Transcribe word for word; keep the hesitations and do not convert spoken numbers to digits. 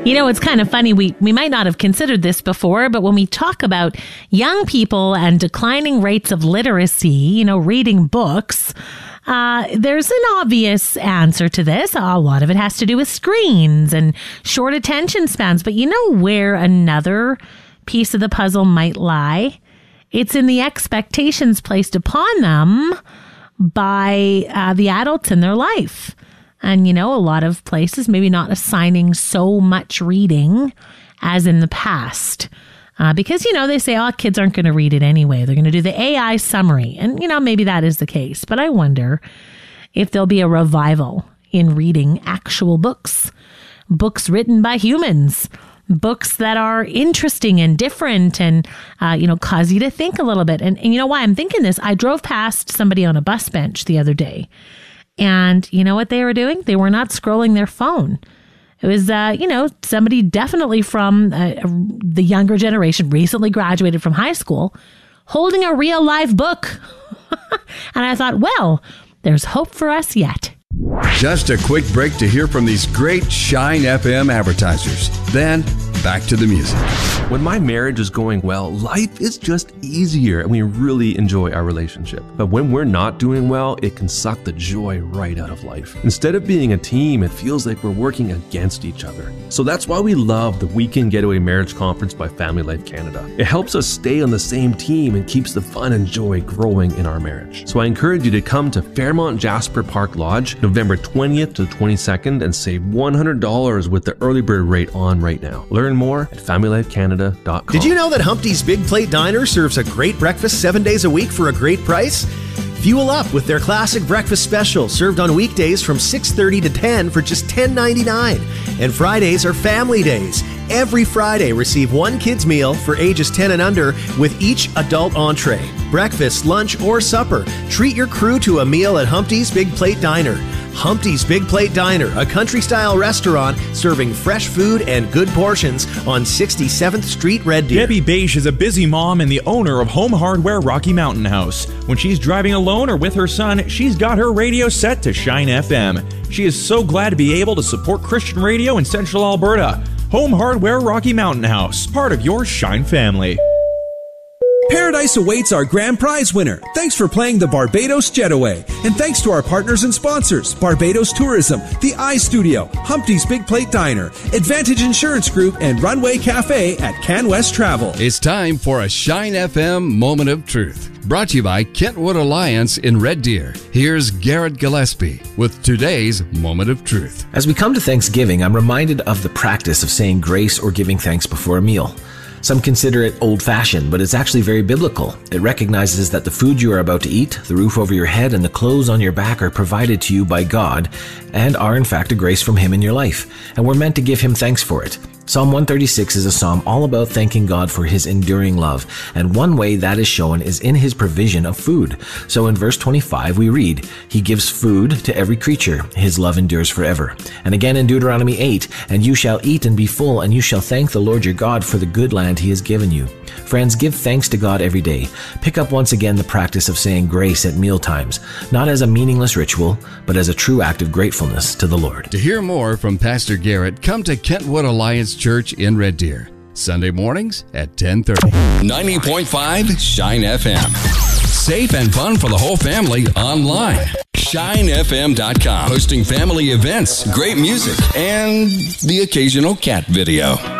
You know, it's kind of funny. We, we might not have considered this before, but when we talk about young people and declining rates of literacy, you know, reading books, uh, there's an obvious answer to this. A lot of it has to do with screens and short attention spans. But you know where another piece of the puzzle might lie? It's in the expectations placed upon them by uh, the adults in their life. And, you know, a lot of places maybe not assigning so much reading as in the past. Uh, because, you know, they say, oh, kids aren't going to read it anyway. They're going to do the A I summary. And, you know, maybe that is the case. But I wonder if there'll be a revival in reading actual books. Books written by humans. Books that are interesting and different and, uh, you know, cause you to think a little bit. And, and you know why I'm thinking this? I drove past somebody on a bus bench the other day. And you know what they were doing? They were not scrolling their phone. It was, uh, you know, somebody definitely from uh, the younger generation, recently graduated from high school, holding a real live book. And I thought, well, there's hope for us yet. Just a quick break to hear from these great Shine F M advertisers. Then, back to the music. When my marriage is going well, life is just easier and we really enjoy our relationship. But when we're not doing well, it can suck the joy right out of life. Instead of being a team, it feels like we're working against each other. So that's why we love the Weekend Getaway Marriage Conference by Family Life Canada. It helps us stay on the same team and keeps the fun and joy growing in our marriage. So I encourage you to come to Fairmont Jasper Park Lodge, November twentieth to the twenty-second, and save one hundred dollars with the early bird rate on right now. Learn more at family life canada dot com. Did you know that Humpty's Big Plate Diner serves a great breakfast seven days a week for a great price? Fuel up with their classic breakfast special, served on weekdays from six thirty to ten for just ten ninety-nine. And Fridays are family days. Every Friday, receive one kid's meal for ages ten and under with each adult entree. Breakfast, lunch, or supper. Treat your crew to a meal at Humpty's Big Plate Diner. Humpty's Big Plate Diner, a country-style restaurant serving fresh food and good portions on sixty-seventh Street, Red Deer. Debbie Beige is a busy mom and the owner of Home Hardware Rocky Mountain House. When she's driving alone or with her son, she's got her radio set to Shine F M. She is so glad to be able to support Christian radio in Central Alberta. Home Hardware Rocky Mountain House, part of your Shine family. Paradise awaits our grand prize winner. Thanks for playing the Barbados Jetaway. And thanks to our partners and sponsors, Barbados Tourism, the iStudio, Humpty's Big Plate Diner, Advantage Insurance Group, and Runway Cafe at CanWest Travel. It's time for a Shine F M Moment of Truth. Brought to you by Kentwood Alliance in Red Deer. Here's Garrett Gillespie with today's Moment of Truth. As we come to Thanksgiving, I'm reminded of the practice of saying grace or giving thanks before a meal. Some consider it old-fashioned, but it's actually very biblical. It recognizes that the food you are about to eat, the roof over your head, and the clothes on your back are provided to you by God and are in fact a grace from Him in your life, and we're meant to give Him thanks for it. Psalm one thirty-six is a psalm all about thanking God for His enduring love, and one way that is shown is in His provision of food. So in verse twenty-five we read, He gives food to every creature, His love endures forever. And again in Deuteronomy eight, and you shall eat and be full, and you shall thank the Lord your God for the good land He has given you. Friends, give thanks to God every day. Pick up once again the practice of saying grace at mealtimes, not as a meaningless ritual, but as a true act of gratefulness to the Lord. To hear more from Pastor Garrett, come to Kentwood Alliance Church in Red Deer, Sunday mornings at ten thirty. ninety point five Shine F M. Safe and fun for the whole family online. shine f m dot com. Hosting family events, great music, and the occasional cat video.